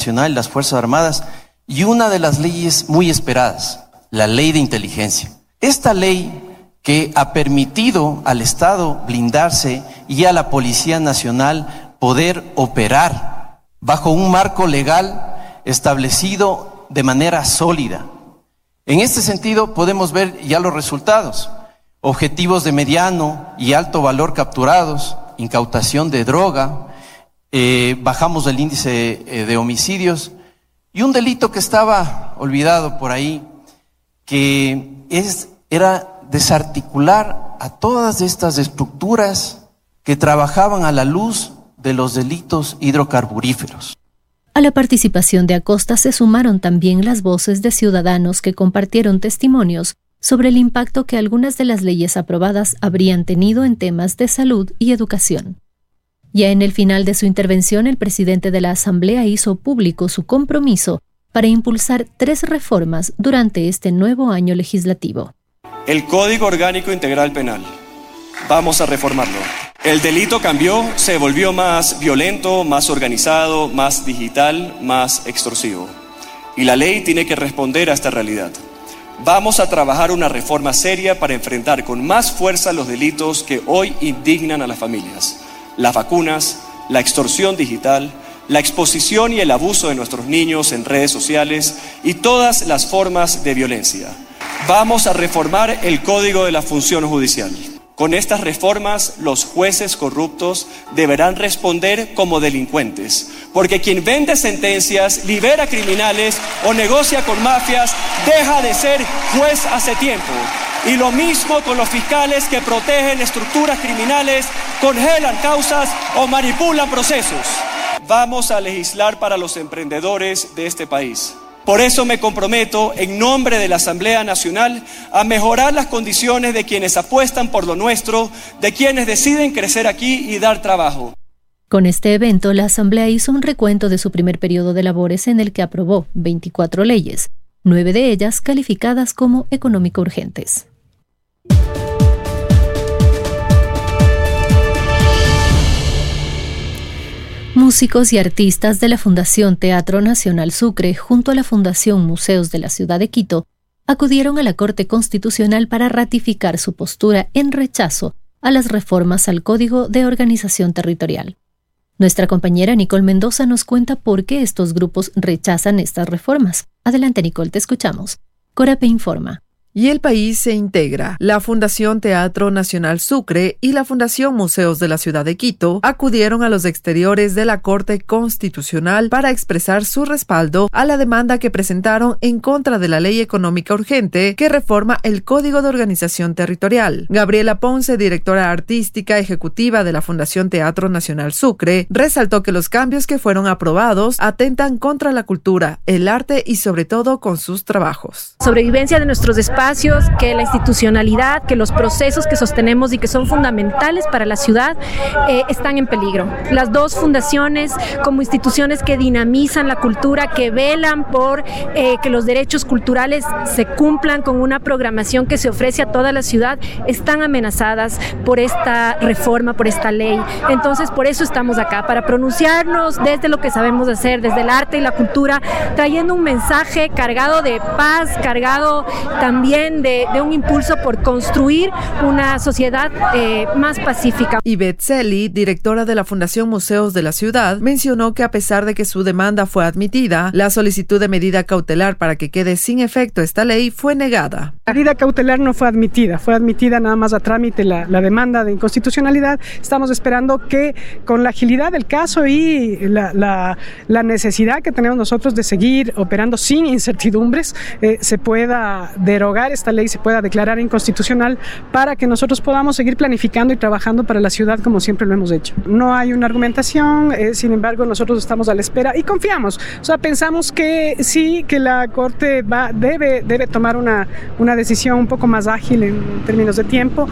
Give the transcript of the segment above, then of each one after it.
Nacional y las Fuerzas Armadas, y una de las leyes muy esperadas, la Ley de Inteligencia. Esta ley que ha permitido al Estado blindarse y a la Policía Nacional poder operar bajo un marco legal establecido de manera sólida. En este sentido podemos ver ya los resultados: objetivos de mediano y alto valor capturados, incautación de droga, bajamos el índice de homicidios, y un delito que estaba olvidado por ahí, que era desarticular a todas estas estructuras que trabajaban a la luz de los delitos hidrocarburíferos. A la participación de Acosta se sumaron también las voces de ciudadanos que compartieron testimonios sobre el impacto que algunas de las leyes aprobadas habrían tenido en temas de salud y educación. Ya en el final de su intervención, el presidente de la Asamblea hizo público su compromiso para impulsar 3 reformas durante este nuevo año legislativo. El Código Orgánico Integral Penal. Vamos a reformarlo. El delito cambió, se volvió más violento, más organizado, más digital, más extorsivo. Y la ley tiene que responder a esta realidad. Vamos a trabajar una reforma seria para enfrentar con más fuerza los delitos que hoy indignan a las familias. Las vacunas, la extorsión digital, la exposición y el abuso de nuestros niños en redes sociales y todas las formas de violencia. Vamos a reformar el Código de la Función Judicial. Con estas reformas, los jueces corruptos deberán responder como delincuentes, porque quien vende sentencias, libera criminales o negocia con mafias, deja de ser juez hace tiempo. Y lo mismo con los fiscales que protegen estructuras criminales, congelan causas o manipulan procesos. Vamos a legislar para los emprendedores de este país. Por eso me comprometo, en nombre de la Asamblea Nacional, a mejorar las condiciones de quienes apuestan por lo nuestro, de quienes deciden crecer aquí y dar trabajo. Con este evento, la Asamblea hizo un recuento de su primer periodo de labores en el que aprobó 24 leyes, 9 de ellas calificadas como económico urgentes. Músicos y artistas de la Fundación Teatro Nacional Sucre, junto a la Fundación Museos de la Ciudad de Quito, acudieron a la Corte Constitucional para ratificar su postura en rechazo a las reformas al Código de Organización Territorial. Nuestra compañera Nicole Mendoza nos cuenta por qué estos grupos rechazan estas reformas. Adelante, Nicole, te escuchamos. Corape informa. Y el país se integra. La Fundación Teatro Nacional Sucre y la Fundación Museos de la Ciudad de Quito acudieron a los exteriores de la Corte Constitucional para expresar su respaldo a la demanda que presentaron en contra de la Ley Económica Urgente que reforma el Código de Organización Territorial. Gabriela Ponce, directora artística ejecutiva de la Fundación Teatro Nacional Sucre, resaltó que los cambios que fueron aprobados atentan contra la cultura, el arte y sobre todo con sus trabajos. Sobrevivencia de nuestros espacios, que la institucionalidad, que los procesos que sostenemos y que son fundamentales para la ciudad están en peligro. Las dos fundaciones como instituciones que dinamizan la cultura, que velan por que los derechos culturales se cumplan con una programación que se ofrece a toda la ciudad, están amenazadas por esta reforma, por esta ley. Entonces, por eso estamos acá, para pronunciarnos desde lo que sabemos hacer, desde el arte y la cultura, trayendo un mensaje cargado de paz, cargado también de un impulso por construir una sociedad más pacífica. Ivette Celi, directora de la Fundación Museos de la Ciudad, mencionó que a pesar de que su demanda fue admitida, la solicitud de medida cautelar para que quede sin efecto esta ley fue negada. La medida cautelar no fue admitida nada más a trámite la demanda de inconstitucionalidad. Estamos esperando que con la agilidad del caso y la necesidad que tenemos nosotros de seguir operando sin incertidumbres, se pueda derogar esta ley, se pueda declarar inconstitucional para que nosotros podamos seguir planificando y trabajando para la ciudad como siempre lo hemos hecho. No hay una argumentación, sin embargo nosotros estamos a la espera y confiamos. O sea, pensamos que sí, que la Corte debe tomar una decisión un poco más ágil en términos de tiempo,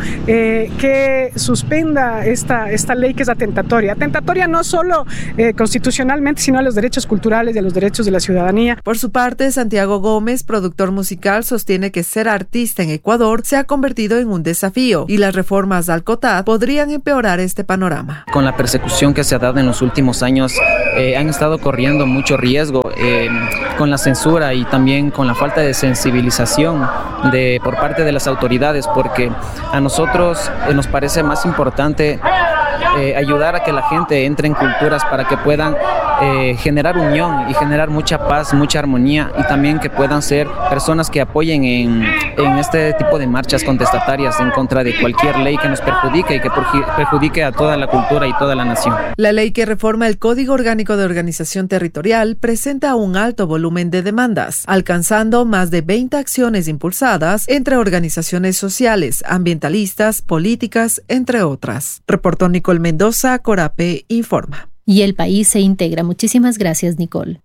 que suspenda esta ley que es atentatoria no solo constitucionalmente, sino a los derechos culturales y a los derechos de la ciudadanía. Por su parte, Santiago Gómez, productor musical, sostiene que ser artista en Ecuador se ha convertido en un desafío y las reformas al COTAD podrían empeorar este panorama. Con la persecución que se ha dado en los últimos años, han estado corriendo mucho riesgo con la censura y también con la falta de sensibilización por parte de las autoridades, porque a nosotros nos parece más importante ayudar a que la gente entre en culturas para que puedan generar unión y generar mucha paz, mucha armonía, y también que puedan ser personas que apoyen en este tipo de marchas contestatarias en contra de cualquier ley que nos perjudique y que perjudique a toda la cultura y toda la nación. La ley que reforma el Código Orgánico de Organización Territorial presenta un alto volumen de demandas, alcanzando más de 20 acciones impulsadas entre organizaciones sociales, ambientalistas, políticas, entre otras. Reportó Nicole Mendoza, Corape Informa. Y El País se integra. Muchísimas gracias, Nicole.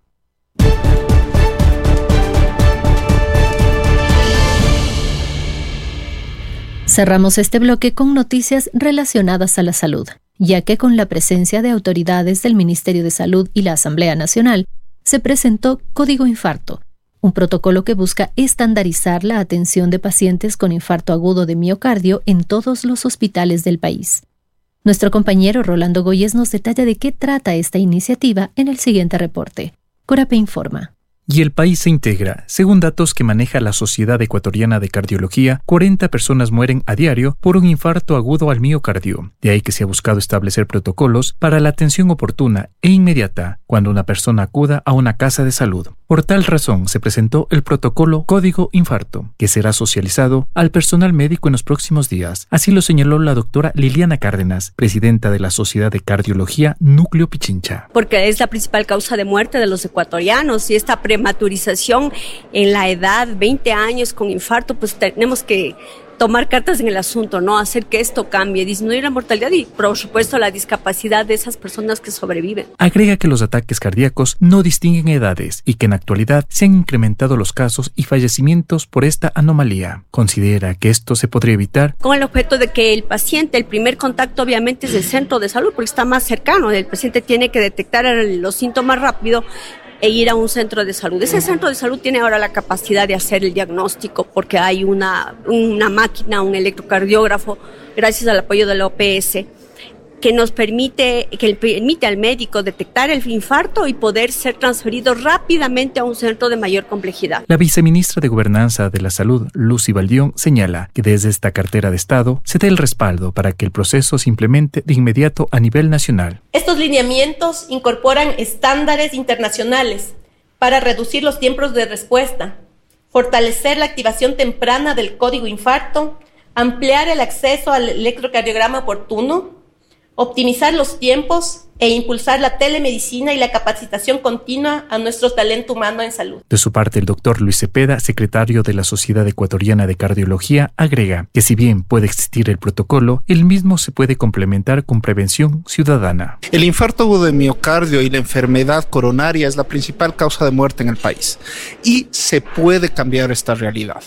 Cerramos este bloque con noticias relacionadas a la salud, ya que con la presencia de autoridades del Ministerio de Salud y la Asamblea Nacional, se presentó Código Infarto, un protocolo que busca estandarizar la atención de pacientes con infarto agudo de miocardio en todos los hospitales del país. Nuestro compañero Rolando Goyes nos detalla de qué trata esta iniciativa en el siguiente reporte. Corape Informa. Y El País se integra. Según datos que maneja la Sociedad Ecuatoriana de Cardiología, 40 personas mueren a diario por un infarto agudo al miocardio. De ahí que se ha buscado establecer protocolos para la atención oportuna e inmediata cuando una persona acuda a una casa de salud. Por tal razón, se presentó el protocolo Código Infarto, que será socializado al personal médico en los próximos días. Así lo señaló la doctora Liliana Cárdenas, presidenta de la Sociedad de Cardiología Núcleo Pichincha. Porque es la principal causa de muerte de los ecuatorianos, y esta prematurización en la edad, 20 años con infarto, pues tenemos que tomar cartas en el asunto, ¿no? Hacer que esto cambie, disminuir la mortalidad y, por supuesto, la discapacidad de esas personas que sobreviven. Agrega que los ataques cardíacos no distinguen edades y que en la actualidad se han incrementado los casos y fallecimientos por esta anomalía. Considera que esto se podría evitar con el objeto de que el paciente, el primer contacto obviamente es el centro de salud, porque está más cercano. El paciente tiene que detectar los síntomas rápido e ir a un centro de salud. Ese centro de salud tiene ahora la capacidad de hacer el diagnóstico porque hay una máquina, un electrocardiógrafo, gracias al apoyo de la OPS, que permite al médico detectar el infarto y poder ser transferido rápidamente a un centro de mayor complejidad. La viceministra de Gobernanza de la Salud, Lucy Baldión, señala que desde esta cartera de Estado se dé el respaldo para que el proceso se implemente de inmediato a nivel nacional. Estos lineamientos incorporan estándares internacionales para reducir los tiempos de respuesta, fortalecer la activación temprana del código infarto, ampliar el acceso al electrocardiograma oportuno, optimizar los tiempos e impulsar la telemedicina y la capacitación continua a nuestro talento humano en salud. De su parte, el doctor Luis Cepeda, secretario de la Sociedad Ecuatoriana de Cardiología, agrega que si bien puede existir el protocolo, el mismo se puede complementar con prevención ciudadana. El infarto agudo de miocardio y la enfermedad coronaria es la principal causa de muerte en el país y se puede cambiar esta realidad.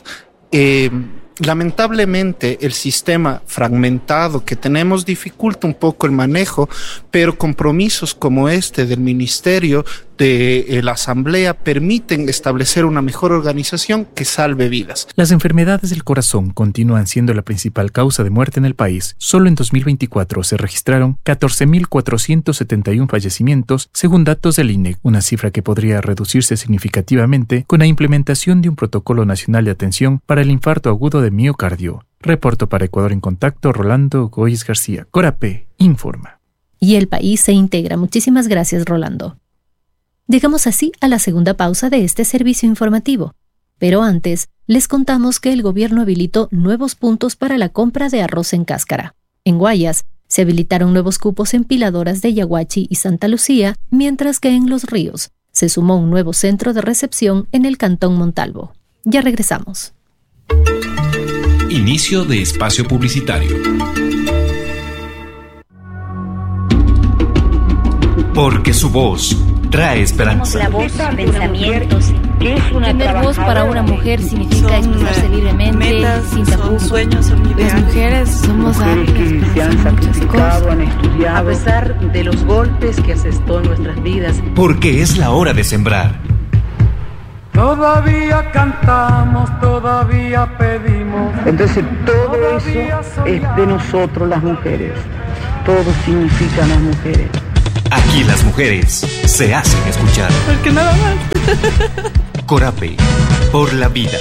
Lamentablemente el sistema fragmentado que tenemos dificulta un poco el manejo, pero compromisos como este del Ministerio, de la Asamblea, permiten establecer una mejor organización que salve vidas. Las enfermedades del corazón continúan siendo la principal causa de muerte en el país. Solo en 2024 se registraron 14.471 fallecimientos, según datos del INEC, una cifra que podría reducirse significativamente con la implementación de un protocolo nacional de atención para el infarto agudo de miocardio. Reporto para Ecuador en Contacto, Rolando Goyes García. Corape Informa. Y El País se integra. Muchísimas gracias, Rolando. Llegamos así a la segunda pausa de este servicio informativo. Pero antes, les contamos que el gobierno habilitó nuevos puntos para la compra de arroz en cáscara. En Guayas, se habilitaron nuevos cupos en piladoras de Yaguachi y Santa Lucía, mientras que en Los Ríos se sumó un nuevo centro de recepción en el Cantón Montalvo. Ya regresamos. Inicio de espacio publicitario. Porque su voz trae esperanza. La voz, pensamientos. Tener voz para una mujer significa expresarse libremente, sin tapujos. Las mujeres somos ángeles, que han sacrificado, han estudiado. A pesar de los golpes que asestó en nuestras vidas. Porque es la hora de sembrar. Todavía cantamos, todavía pedimos. Entonces todo eso es de nosotros las mujeres. Todo significa las mujeres. Aquí las mujeres se hacen escuchar. Porque nada más. Corape, por la vida.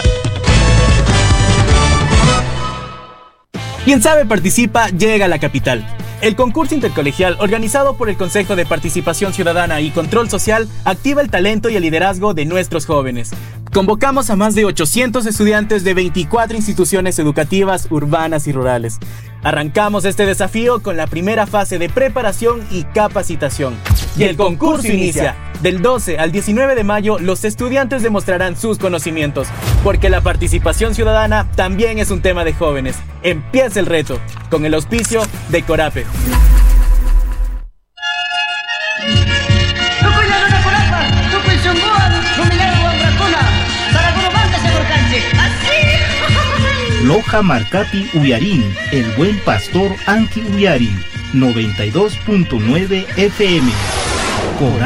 Quien sabe participa, llega a la capital. El concurso intercolegial organizado por el Consejo de Participación Ciudadana y Control Social activa el talento y el liderazgo de nuestros jóvenes. Convocamos a más de 800 estudiantes de 24 instituciones educativas urbanas y rurales. Arrancamos este desafío con la primera fase de preparación y capacitación. Y el concurso inicia. Del 12 al 19 de mayo, los estudiantes demostrarán sus conocimientos, porque la participación ciudadana también es un tema de jóvenes. Empieza el reto, con el auspicio de Corape. Loja Marcapi Uyarín, el buen pastor Anki Uyari, 92.9 FM.